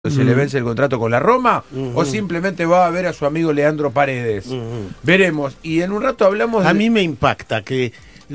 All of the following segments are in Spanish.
se le vence el contrato con la Roma, o simplemente va a ver a su amigo Leandro Paredes. Veremos. Y en un rato hablamos A mí me impacta que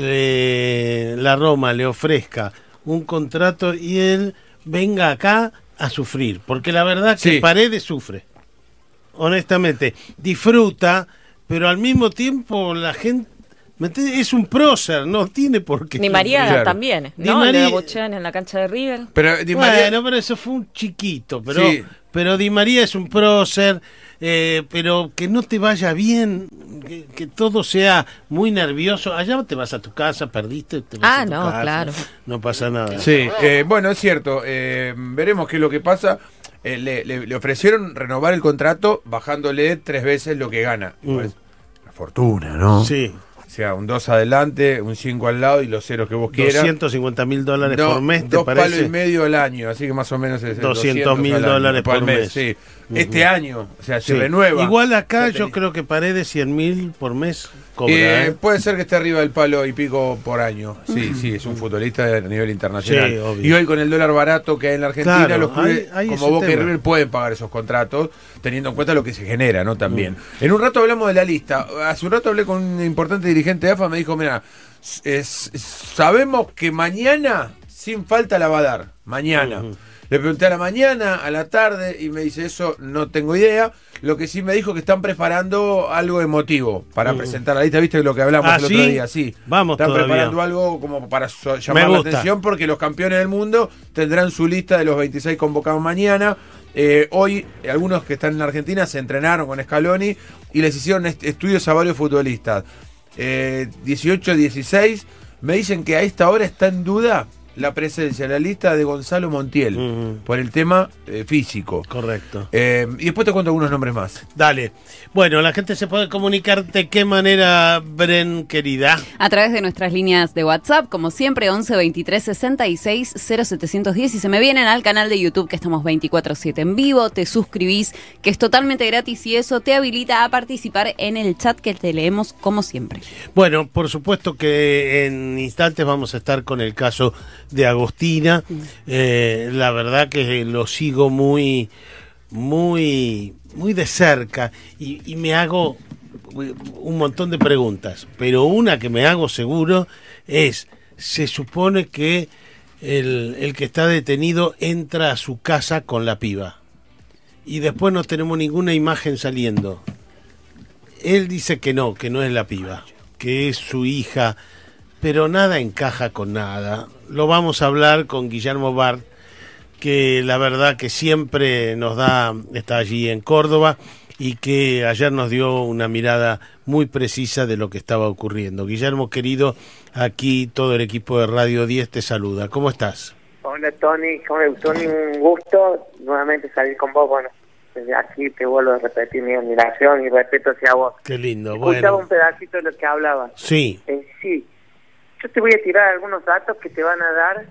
la Roma le ofrezca un contrato y él venga acá a sufrir, porque la verdad que Paredes sufre, honestamente, disfruta, pero al mismo tiempo la gente es un prócer, no tiene por qué. Ni María también, ¿no? Di María... Le bochean en la cancha de River. Pero Di María... Bueno, pero eso fue un chiquito, pero Di María es un prócer, pero que no te vaya bien, que todo sea muy nervioso. Allá te vas a tu casa, perdiste, te vas a tu casa, claro. No pasa nada. Sí, bueno, es cierto, veremos qué es lo que pasa. Le ofrecieron renovar el contrato bajándole 3 veces lo que gana. Pues, una fortuna, ¿no? Sí. O sea, un 2 adelante, un 5 al lado y los ceros que vos quieras. $250.000 por mes, ¿te parece? 2 palos y medio al año, así que más o menos es $200.000 por mes. Sí. Este año, o sea, se renueva. Igual acá yo creo que Paredes 100.000 por mes cobra. Puede ser que esté arriba del palo y pico por año. Sí, es un futbolista a nivel internacional. Sí, obvio. Y hoy con el dólar barato que hay en la Argentina, claro, los clubes como Boca y River pueden pagar esos contratos, teniendo en cuenta lo que se genera, ¿no? También. En un rato hablamos de la lista. Hace un rato hablé con un importante dirigente de AFA, me dijo, mira, sabemos que mañana, sin falta, la va a dar. Mañana. Le pregunté a la mañana, a la tarde, y me dice, eso no tengo idea. Lo que sí me dijo que están preparando algo emotivo para presentar la lista. ¿Viste lo que hablamos el otro día? Sí. Vamos, están todavía preparando algo como para llamar la atención, porque los campeones del mundo tendrán su lista de los 26 convocados mañana. Hoy, algunos que están en Argentina se entrenaron con Scaloni y les hicieron estudios a varios futbolistas. 18, 16, me dicen que a esta hora está en duda la presencia en la lista de Gonzalo Montiel por el tema físico. Correcto. Y después te cuento algunos nombres más. Dale. Bueno, la gente se puede comunicar de qué manera, Bren, querida. A través de nuestras líneas de WhatsApp, como siempre, 11 23 66 0710. Y se me vienen al canal de YouTube, que estamos 24/7 en vivo. Te suscribís, que es totalmente gratis, y eso te habilita a participar en el chat, que te leemos como siempre. Bueno, por supuesto que en instantes vamos a estar con el caso de Agostina. La verdad que lo sigo muy de cerca y me hago un montón de preguntas, pero una que me hago seguro es, se supone que el que está detenido entra a su casa con la piba y después no tenemos ninguna imagen saliendo. Él dice que no es la piba, que es su hija, pero nada encaja con nada. Lo vamos a hablar con Guillermo Bart, que la verdad que siempre está allí en Córdoba y que ayer nos dio una mirada muy precisa de lo que estaba ocurriendo. Guillermo, querido, aquí todo el equipo de Radio 10 te saluda. ¿Cómo estás? Hola, Tony, un gusto nuevamente salir con vos. Bueno, desde aquí te vuelvo a repetir mi admiración y respeto hacia vos. Qué lindo. Escuchaba un pedacito de lo que hablabas. Sí. Sí. Yo te voy a tirar algunos datos que te van a dar,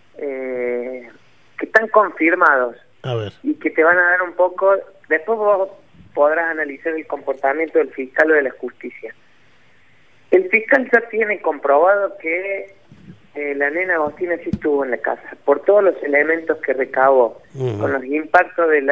que están confirmados. A ver. Y que te van a dar un poco, después vos podrás analizar el comportamiento del fiscal o de la justicia. El fiscal ya tiene comprobado que la nena Agostina sí estuvo en la casa, por todos los elementos que recabó, con los impactos de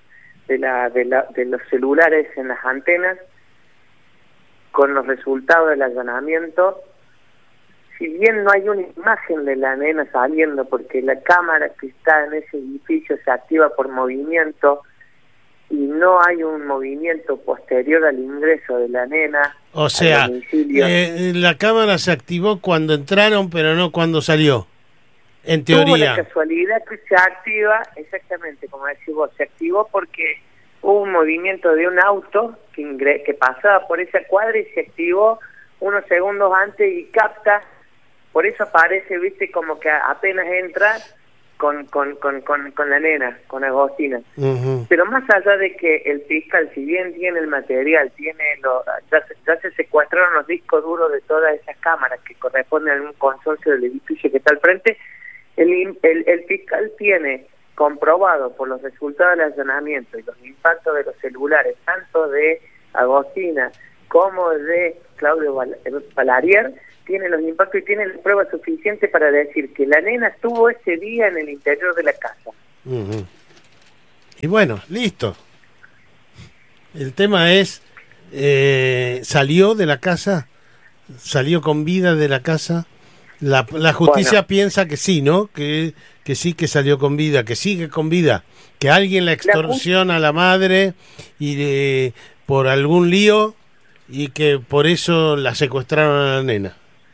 los celulares en las antenas, con los resultados del allanamiento. Si bien no hay una imagen de la nena saliendo, porque la cámara que está en ese edificio se activa por movimiento y no hay un movimiento posterior al ingreso de la nena. O sea, la cámara se activó cuando entraron, pero no cuando salió, en teoría. Tuvo la casualidad que se activa, exactamente, como decís vos, se activó porque hubo un movimiento de un auto que pasaba por esa cuadra y se activó unos segundos antes y capta. Por eso aparece, viste, como que apenas entra con la nena, con Agostina. Pero más allá de que el fiscal, si bien tiene el material, ya se secuestraron los discos duros de todas esas cámaras que corresponden a un consorcio del edificio que está al frente, el fiscal tiene comprobado por los resultados del allanamiento y los impactos de los celulares, tanto de Agostina como de Claudio Balarier, tiene los impactos y tiene la prueba suficiente para decir que la nena estuvo ese día en el interior de la casa. Y bueno, listo. El tema es, ¿salió de la casa? ¿Salió con vida de la casa? La justicia piensa que sí, ¿no? Que sí, que salió con vida, que sigue con vida, que alguien la extorsiona a la madre y por algún lío y que por eso la secuestraron a la nena.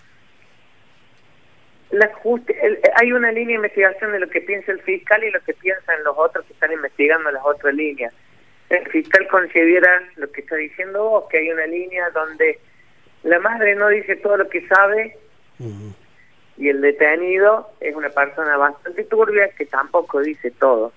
Hay una línea de investigación de lo que piensa el fiscal y lo que piensan los otros que están investigando las otras líneas. El fiscal considera lo que está diciendo vos, que hay una línea donde la madre no dice todo lo que sabe y el detenido es una persona bastante turbia que tampoco dice todo.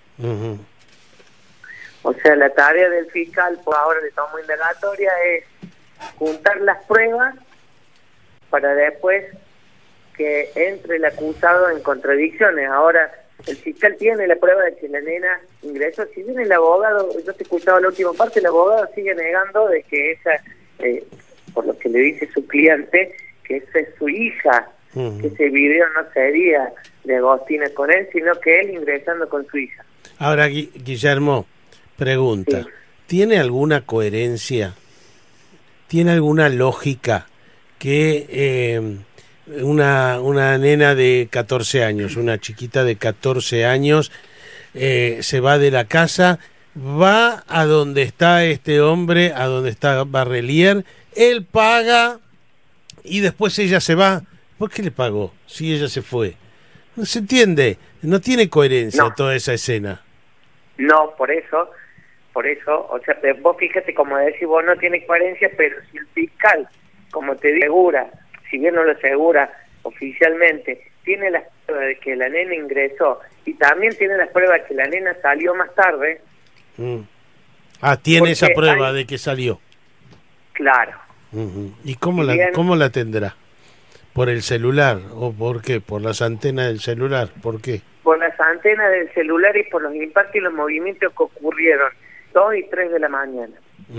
O sea, la tarea del fiscal por ahora de tomo indagatoria es juntar las pruebas para después que entre el acusado en contradicciones. Ahora, el fiscal tiene la prueba de que la nena ingresó. Si bien el abogado, yo te escuchaba la última parte, el abogado sigue negando de que esa, por lo que le dice su cliente, que esa es su hija, que ese video no sería de Agostina con él, sino que él ingresando con su hija. Ahora, Guillermo, pregunta, sí. ¿Tiene alguna coherencia? ¿Tiene alguna lógica que una nena de 14 años, una chiquita de 14 años, se va de la casa, va a donde está este hombre, a donde está Barrelier, él paga y después ella se va? ¿Por qué le pagó si ella se fue? No se entiende, no tiene coherencia toda esa escena. No, por eso, o sea, vos fíjate, como decís, vos no tiene coherencia, pero si el fiscal, como te digo, asegura, si bien no lo asegura oficialmente, tiene las pruebas de que la nena ingresó y también tiene las pruebas de que la nena salió más tarde. Tiene esa prueba de que salió. Claro. ¿Y cómo la tendrá? ¿Por el celular? ¿O por qué? ¿Por las antenas del celular? ¿Por qué? Por las antenas del celular y por los impactos y los movimientos que ocurrieron 2 y 3 de la mañana.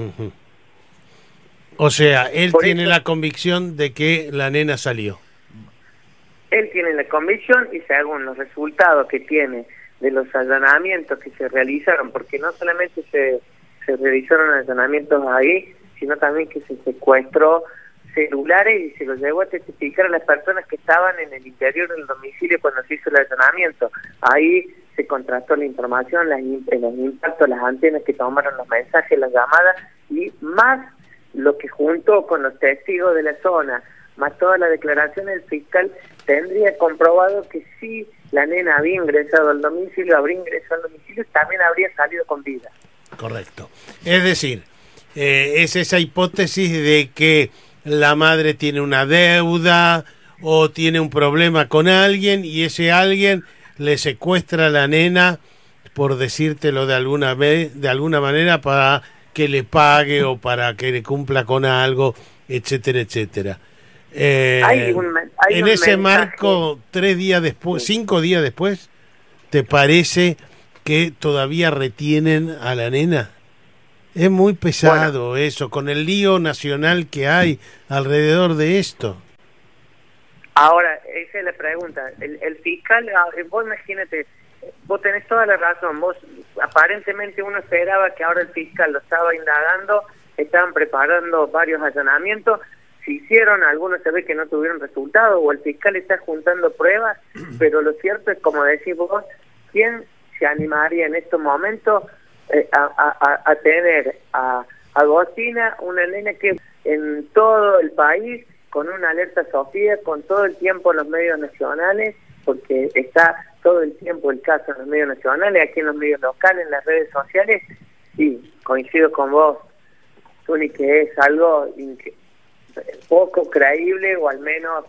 O sea, él tiene la convicción de que la nena salió. Él tiene la convicción y según los resultados que tiene de los allanamientos que se realizaron, porque no solamente se realizaron allanamientos ahí, sino también que se secuestró celulares y se los llevó a testificar a las personas que estaban en el interior del domicilio cuando se hizo el allanamiento. Ahí se contrastó la información, los impactos, las antenas que tomaron los mensajes, las llamadas y más lo que junto con los testigos de la zona, más toda la declaración del fiscal, tendría comprobado que sí, la nena había ingresado al domicilio, también habría salido con vida. Correcto. Es decir, es esa hipótesis de que la madre tiene una deuda o tiene un problema con alguien y ese alguien le secuestra a la nena, por decírtelo de alguna manera, para que le pague o para que le cumpla con algo, etcétera, etcétera. En ese marco, 3 días después, 5 días después, ¿te parece que todavía retienen a la nena? Es muy pesado eso, con el lío nacional que hay alrededor de esto. Ahora, esa es la pregunta. El fiscal, vos imagínate, vos tenés toda la razón. Vos, aparentemente uno esperaba que ahora el fiscal lo estaba indagando, estaban preparando varios allanamientos, se hicieron, algunos se ve que no tuvieron resultado, o el fiscal está juntando pruebas, pero lo cierto es, como decís vos, ¿quién se animaría en estos momentos a tener a Agostina, una nena que en todo el país, con una alerta Sofía, con todo el tiempo en los medios nacionales, porque está todo el tiempo el caso en los medios nacionales, aquí en los medios locales, en las redes sociales? Sí, coincido con vos, Tuni, que es algo poco creíble o al menos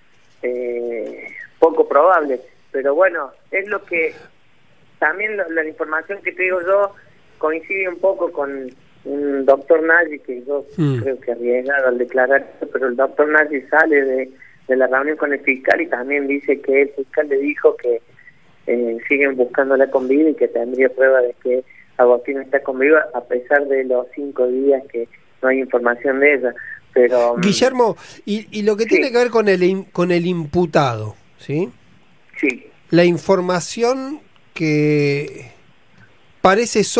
poco probable, pero bueno, es lo que también la información que te digo yo coincide un poco con un doctor Nagy, que yo creo que arriesgado al declarar esto, pero el doctor Nagy sale de la reunión con el fiscal y también dice que el fiscal le dijo que siguen buscándola con vida y que tendría prueba de que Agostina está con vida a pesar de los 5 días que no hay información de ella. Pero Guillermo, y lo que tiene que ver con el imputado, ¿sí? Sí. La información que parece